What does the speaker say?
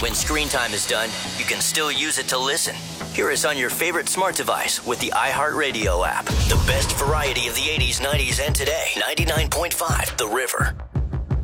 When screen time is done, you can still use it to listen. Hear us on your favorite smart device with the iHeartRadio app. The best variety of the 80s, 90s, and today. 99.5 The River.